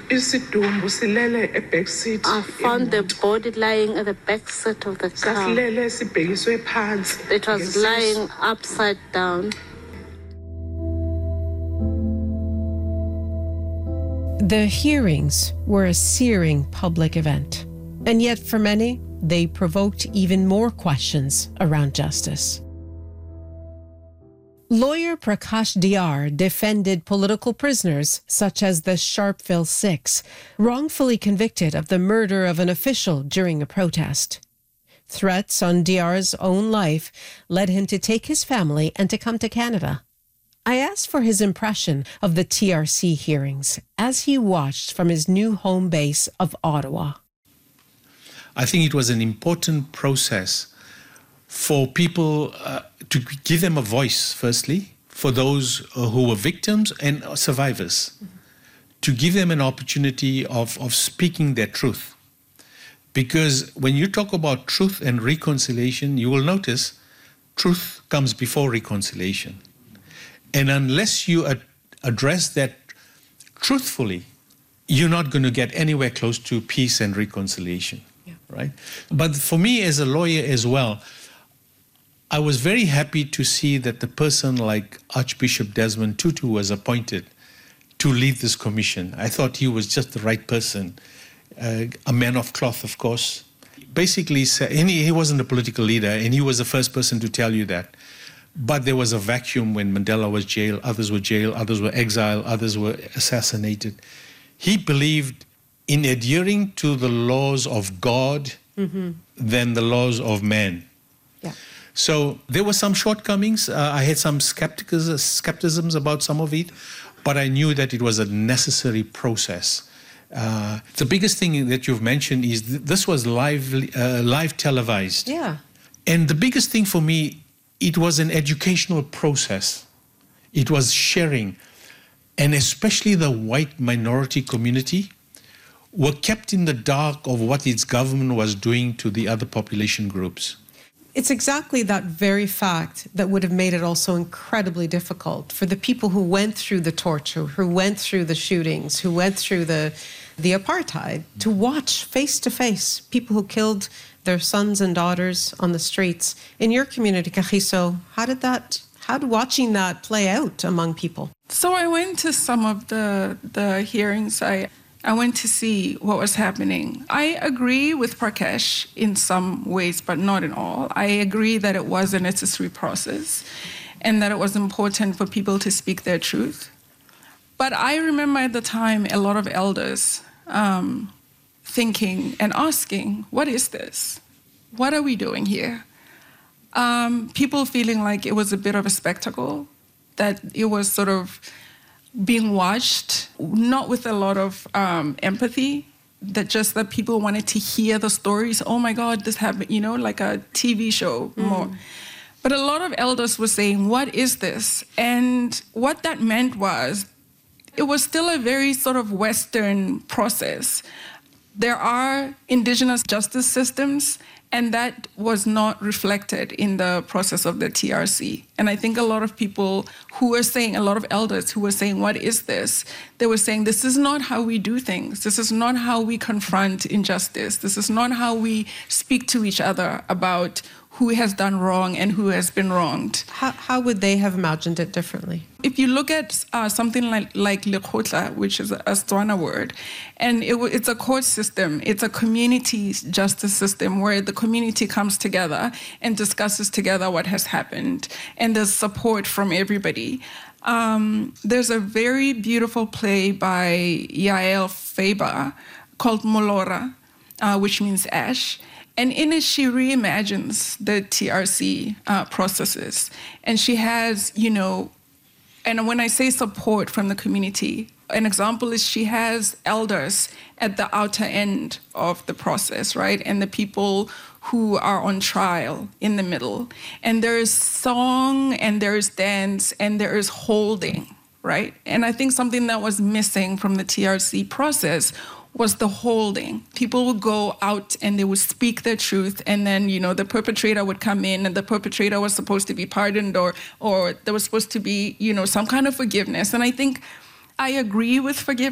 Isidumbu silele ebackseat. I found the body lying at the back seat of the car. Sasilele sibhekiswe phansi. It was lying upside down. The hearings were a searing public event, and yet for many, they provoked even more questions around justice. Lawyer Prakash Diyar defended political prisoners such as the Sharpeville Six, wrongfully convicted of the murder of an official during a protest. Threats on Diyar's own life led him to take his family and to come to Canada. I asked for his impression of the TRC hearings as he watched from his new home base of Ottawa. I think it was an important process for people to give them a voice, firstly, for those who were victims and survivors, to give them an opportunity of speaking their truth. Because when you talk about truth and reconciliation, you will notice truth comes before reconciliation. And unless you address that truthfully, you're not going to get anywhere close to peace and reconciliation, right? But for me as a lawyer as well, I was very happy to see that the person like Archbishop Desmond Tutu was appointed to lead this commission. I thought he was just the right person, a man of cloth, of course. Basically, and he wasn't a political leader, and he was the first person to tell you that. But there was a vacuum when Mandela was jailed, others were exiled, others were assassinated. He believed in adhering to the laws of God than the laws of man. Yeah. So there were some shortcomings. I had some skepticisms about some of it, but I knew that it was a necessary process. The biggest thing that you've mentioned is this was live televised. Yeah. And the biggest thing for me, it was an educational process. It was sharing. And especially the white minority community were kept in the dark of what its government was doing to the other population groups. It's exactly that very fact that would have made it also incredibly difficult for the people who went through the torture, who went through the shootings, who went through the apartheid, to watch face to face people who killed their sons and daughters on the streets. In your community, Kagiso, how did watching that play out among people? So I went to some of the hearings. I went to see what was happening. I agree with Prakash in some ways, but not in all. I agree that it was a necessary process and that it was important for people to speak their truth. But I remember at the time a lot of elders thinking and asking, what is this? What are we doing here? People feeling like it was a bit of a spectacle, that it was sort of being watched, not with a lot of empathy, that people wanted to hear the stories. Oh my God, this happened, like a TV show more. But a lot of elders were saying, what is this? And what that meant was, it was still a very sort of Western process. There are indigenous justice systems, and that was not reflected in the process of the TRC. And I think a lot of people who were saying, a lot of elders who were saying, what is this? They were saying, this is not how we do things. This is not how we confront injustice. This is not how we speak to each other about who has done wrong and who has been wronged. How would they have imagined it differently? If you look at something like Lekgotla, which is a Setswana word, and it's a court system, it's a community justice system where the community comes together and discusses together what has happened, and there's support from everybody. There's a very beautiful play by Yael Faber called Molora, which means ash. And in it, she reimagines the TRC processes. And she has, and when I say support from the community, an example is she has elders at the outer end of the process, right? And the people who are on trial in the middle. And there is song, and there is dance, and there is holding, right? And I think something that was missing from the TRC process was the holding. People would go out and they would speak their truth, and then, the perpetrator would come in, and the perpetrator was supposed to be pardoned, or there was supposed to be, some kind of forgiveness. And I think I agree with forgiveness.